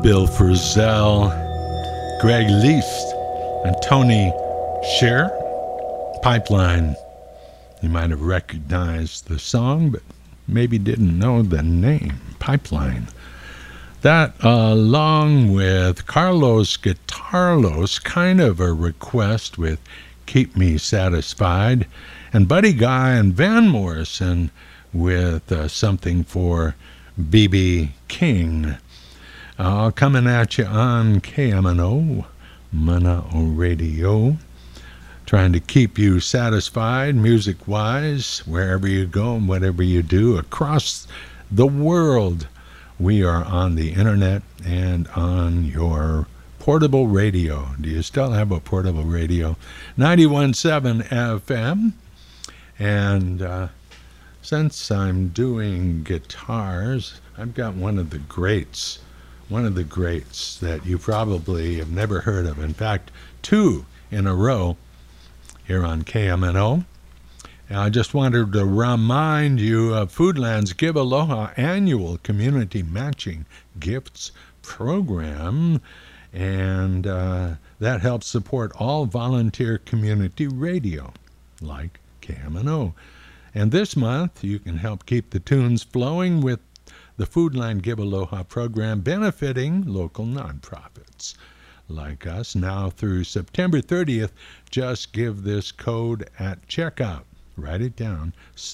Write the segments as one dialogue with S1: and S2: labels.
S1: Bill Frisell, Greg Least, and Tony Scher. Pipeline. You might have recognized the song, but maybe didn't know the name. Pipeline. That, along with Carlos Guitarlos, kind of a request with Keep Me Satisfied, and Buddy Guy and Van Morrison with something for B.B. King. Coming at you on KMNO, Mana'o Radio, trying to keep you satisfied music-wise, wherever you go and whatever you do across the world. We are on the internet and on your portable radio. Do you still have a portable radio? 91.7 FM. And since I'm doing guitars, I've got one of the greats that you probably have never heard of. In fact, two in a row here on KMNO. And I just wanted to remind you of Foodland's Give Aloha annual community matching gifts program, and that helps support all volunteer community radio like KMNO. And this month you can help keep the tunes flowing with the Foodland Give Aloha program, benefiting local nonprofits like us. Now through September 30th, just give this code at checkout. Write it down,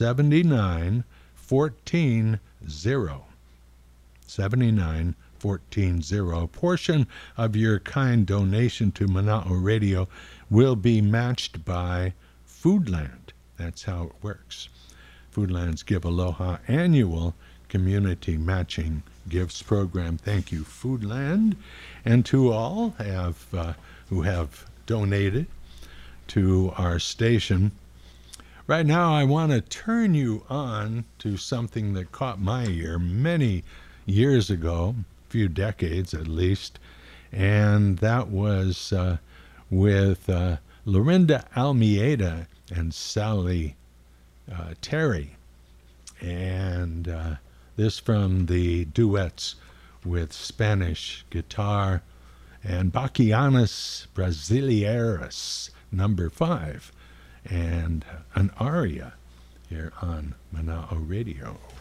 S1: 79140. 79140. A portion of your kind donation to Mana'o Radio will be matched by Foodland. That's how it works. Foodland's Give Aloha annual community matching gifts program. Thank you, Foodland, and to all who have donated to our station. Right now, I want to turn you on to something that caught my ear many years ago, a few decades at least, and that was with Lorinda Almeida and Sally Terry, and this from the duets with Spanish guitar and Bachianas Brasileiras, number 5, and an aria here on Mana'o Radio.